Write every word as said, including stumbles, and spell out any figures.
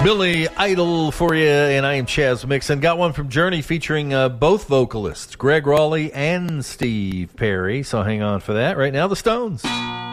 Billy Idol for you, and I am Chaz Mixon. Got one from Journey featuring uh, both vocalists, Greg Raleigh and Steve Perry. So hang on for that. Right now, the Stones.